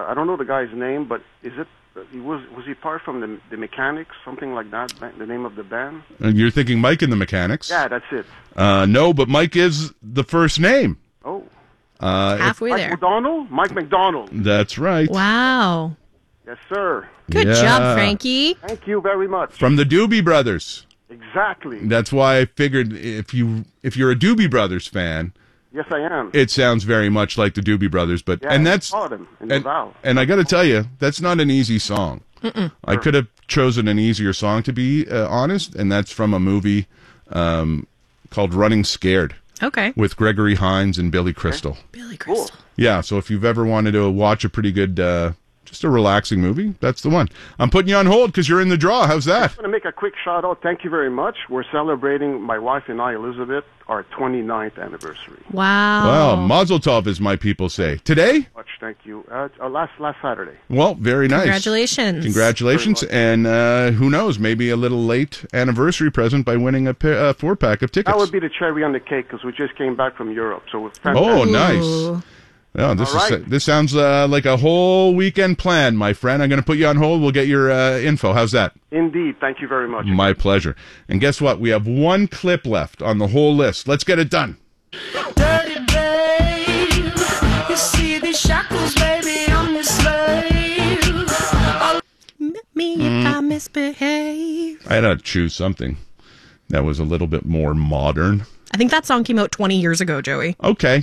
I don't know the guy's name, but is it? Was he part from the Mechanics, something like that? The name of the band? And you're thinking Mike and the Mechanics? Yeah, that's it. No, but Mike is the first name. Oh. Halfway there. Mike McDonald. That's right. Wow. Yes, sir. Good job, Frankie. Thank you very much. From the Doobie Brothers. Exactly. That's why I figured if you're a Doobie Brothers fan, yes, I am. it sounds very much like the Doobie Brothers. But Yeah, and that's I saw them in Laval. and I got to tell you, that's not an easy song. I could have chosen an easier song, to be honest, and that's from a movie called Running Scared. Okay. With Gregory Hines and Billy Crystal. Billy Crystal. Cool. Yeah, so if you've ever wanted to watch a pretty good, just a relaxing movie, that's the one. I'm putting you on hold because you're in the draw. How's I that? just want to make a quick shout out. Thank you very much. We're celebrating, my wife and I, Elizabeth, our 29th anniversary. Wow. Well, Mazel Tov, as my people say. Today? Much, thank you. Last Saturday. Well, very nice. Congratulations. And who knows, maybe a little late anniversary present by winning a 4-pack of tickets. That would be the cherry on the cake because we just came back from Europe. So we're Oh, fantastic. nice. Oh, All this sounds like a whole weekend plan, my friend. I'm going to put you on hold. We'll get your info. How's that? Indeed. Thank you very much. My pleasure. And guess what? We have one clip left on the whole list. Let's get it done. Dirty babe, you see these shackles, baby, I'm your slave. Me if I misbehave. I had to choose something that was a little bit more modern. I think that song came out 20 years ago, Joey. Okay.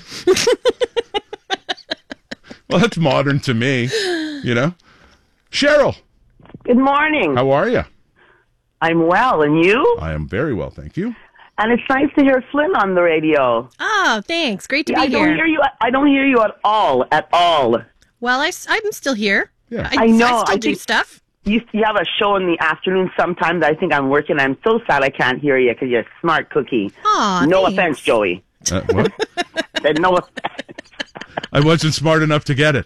Well, that's modern to me, you know. Cheryl, Good morning. how are you? I'm well, and you? I am very well, thank you. And it's nice to hear Flynn on the radio. Oh, thanks. Great to be I here. don't hear you. I don't hear you at all. At all. Well, I'm still here. Yeah. I know. I still I do think- stuff. You have a show in the afternoon sometimes. I think I'm working. I'm so sad I can't hear you because you're a smart cookie. Aw, no thanks. offense, Joey. What? Said no offense. I wasn't smart enough to get it.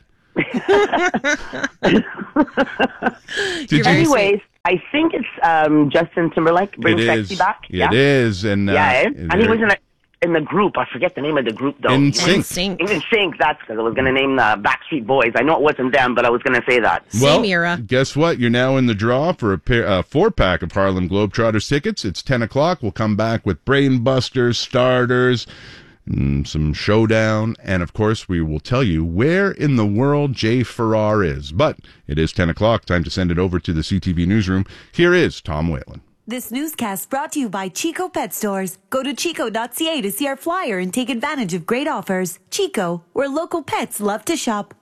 Did you? Anyways, I think it's Justin Timberlake. Bring It Sexy is. back. It is. And, And he was in the group. I forget the name of the group, though. In Sync. In Sync, that's because I was going to name the Backstreet Boys. I know it wasn't them, but I was going to say that. Well, Same era. guess what? You're now in the draw for a 4-pack of Harlem Globetrotters tickets. It's 10 o'clock. We'll come back with Brainbusters, Starters, some Showdown, and of course we will tell you where in the world Jay Farrar is. But it is 10 o'clock. Time to send it over to the CTV newsroom. Here is Tom Whalen. This newscast brought to you by Chico Pet Stores. Go to chico.ca to see our flyer and take advantage of great offers. Chico, where local pets love to shop.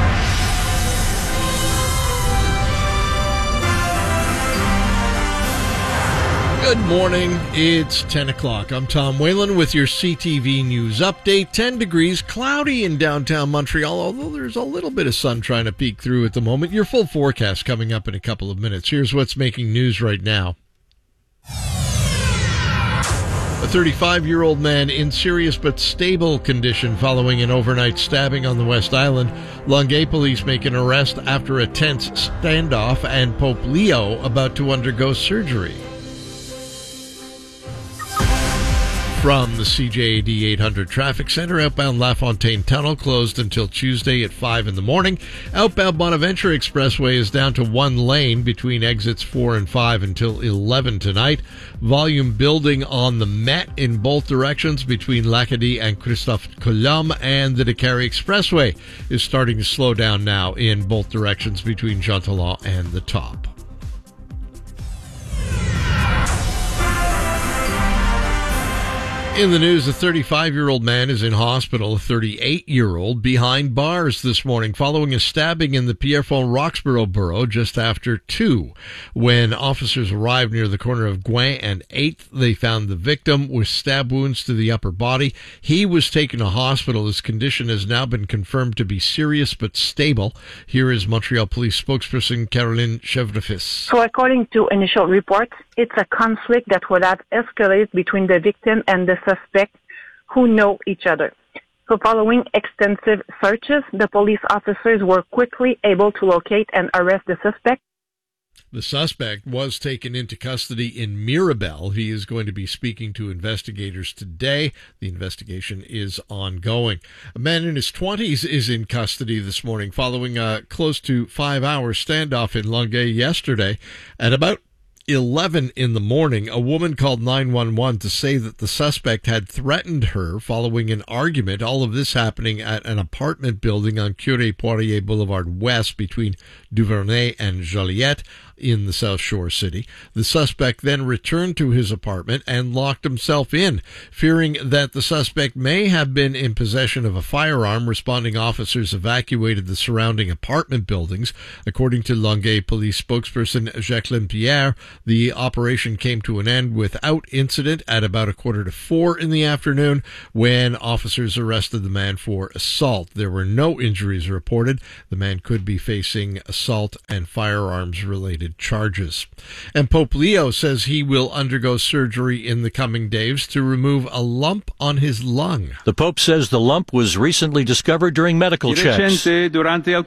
Good morning. It's 10 o'clock. I'm Tom Whalen with your CTV News Update. 10 degrees, cloudy in downtown Montreal, although there's a little bit of sun trying to peek through at the moment. Your full forecast coming up in a couple of minutes. Here's what's making news right now. A 35-year-old man in serious but stable condition following an overnight stabbing on the West Island. Longueuil police make an arrest after a tense standoff and Pope Leo about to undergo surgery. From the CJAD 800 Traffic Center, outbound LaFontaine Tunnel closed until Tuesday at 5 in the morning. Outbound Bonaventure Expressway is down to one lane between exits 4 and 5 until 11 tonight. Volume building on the Met in both directions between L'Acadie and Christophe Colomb, and the Décarie Expressway is starting to slow down now in both directions between Jean Talon and the Top. In the news, a 35-year-old man is in hospital, a 38-year-old behind bars this morning following a stabbing in the Pierrefonds Roxborough borough just after 2. When officers arrived near the corner of Gouin and 8th, they found the victim with stab wounds to the upper body. He was taken to hospital. His condition has now been confirmed to be serious but stable. Here is Montreal Police spokesperson Caroline Chevrefis. So according to initial reports, it's a conflict that would have escalated between the victim and the suspect who know each other. So following extensive searches, the police officers were quickly able to locate and arrest the suspect. The suspect was taken into custody in Mirabel. He is going to be speaking to investigators today. The investigation is ongoing. A man in his 20s is in custody this morning following a close to 5-hour standoff in Longueuil yesterday. At about 11 in the morning, a woman called 911 to say that the suspect had threatened her following an argument. All of this happening at an apartment building on Curie-Poirier Boulevard West between Duvernay and Joliette in the South Shore city. The suspect then returned to his apartment and locked himself in. Fearing that the suspect may have been in possession of a firearm, responding officers evacuated the surrounding apartment buildings. According to Longueuil police spokesperson Jacqueline Pierre, the operation came to an end without incident at about 3:45 in the afternoon when officers arrested the man for assault. There were no injuries reported. The man could be facing assault and firearms-related charges. And Pope Leo says he will undergo surgery in the coming days to remove a lump on his lung. The Pope says the lump was recently discovered during medical checks. He made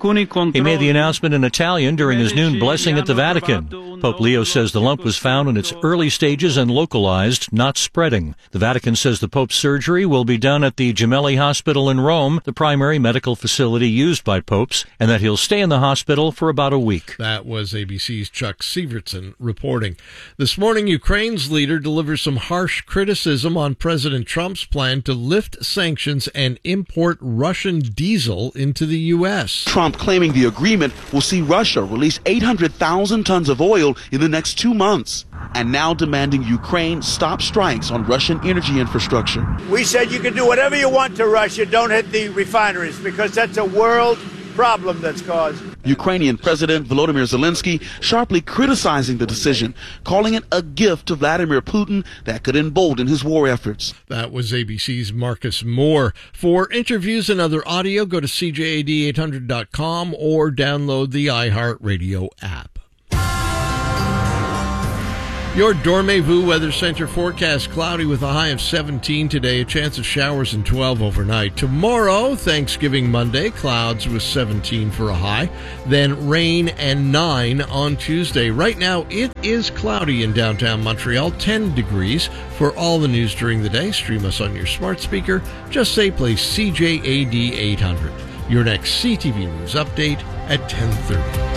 the announcement in Italian during his noon blessing at the Vatican. Pope Leo says the lump was found in its early stages and localized, not spreading. The Vatican says the Pope's surgery will be done at the Gemelli Hospital in Rome, the primary medical facility used by popes, and that he'll stay in the hospital for about a week. That was ABC's Chuck Sievertson reporting. This morning, Ukraine's leader delivers some harsh criticism on President Trump's plan to lift sanctions and import Russian diesel into the U.S. Trump claiming the agreement will see Russia release 800,000 tons of oil in the next 2 months, and now demanding Ukraine stop strikes on Russian energy infrastructure. We said you can do whatever you want to Russia, don't hit the refineries, because that's a world problem that's caused. Ukrainian President Volodymyr Zelensky sharply criticizing the decision, calling it a gift to Vladimir Putin that could embolden his war efforts. That was ABC's Marcus Moore. For interviews and other audio, go to CJAD800.com or download the iHeartRadio app. Your Dormez-vous Weather Center forecast: cloudy with a high of 17 today, a chance of showers and 12 overnight. Tomorrow, Thanksgiving Monday, clouds with 17 for a high, then rain and 9 on Tuesday. Right now, it is cloudy in downtown Montreal, 10 degrees. For all the news during the day, stream us on your smart speaker. Just say play CJAD 800. Your next CTV News update at 10:30.